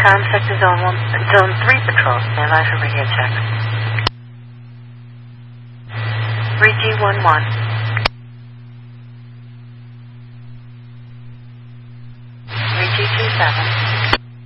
Com Sector Zone 3 Patrol. Stand by for radio check. 3G11.